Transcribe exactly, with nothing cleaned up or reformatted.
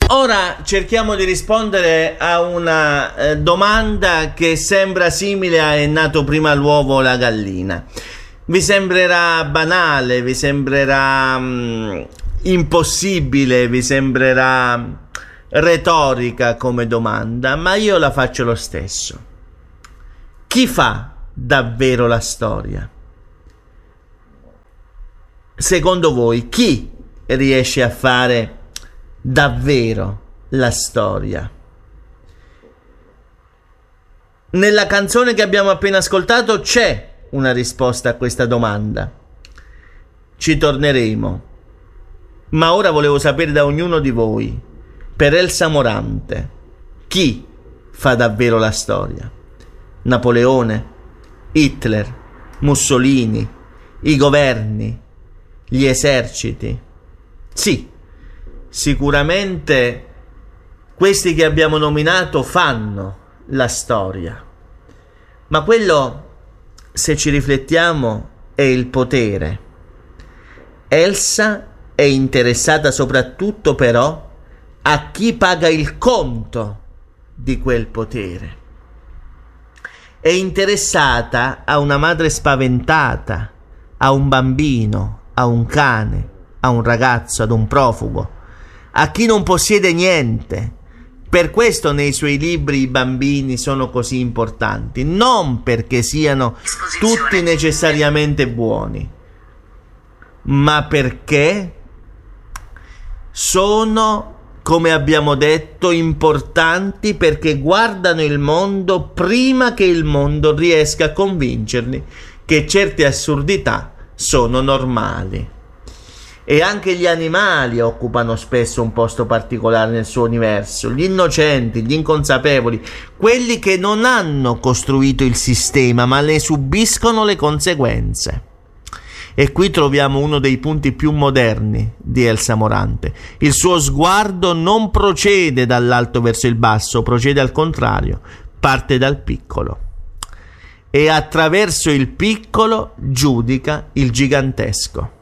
Ora cerchiamo di rispondere a una eh, domanda che sembra simile a: è nato prima l'uovo o la gallina? Vi sembrerà banale, vi sembrerà mh, impossibile, vi sembrerà retorica come domanda, ma io la faccio lo stesso. Chi fa davvero la storia? Secondo voi, chi riesce a fare davvero la storia? Nella canzone che abbiamo appena ascoltato c'è una risposta a questa domanda. Ci torneremo, ma ora volevo sapere da ognuno di voi, per Elsa Morante, chi fa davvero la storia? Napoleone, Hitler, Mussolini, i governi, gli eserciti? Sì, sicuramente questi che abbiamo nominato fanno la storia, ma quello, se ci riflettiamo, è il potere. Elsa è interessata soprattutto però a chi paga il conto di quel potere. È interessata a una madre spaventata, a un bambino, a un cane, a un ragazzo, ad un profugo, a chi non possiede niente. Per questo nei suoi libri i bambini sono così importanti, non perché siano tutti necessariamente buoni, ma perché sono, come abbiamo detto, importanti perché guardano il mondo prima che il mondo riesca a convincerli che certe assurdità sono normali. E anche gli animali occupano spesso un posto particolare nel suo universo, gli innocenti, gli inconsapevoli, quelli che non hanno costruito il sistema ma ne subiscono le conseguenze. E qui troviamo uno dei punti più moderni di Elsa Morante. Il suo sguardo non procede dall'alto verso il basso, procede al contrario, parte dal piccolo. E attraverso il piccolo giudica il gigantesco.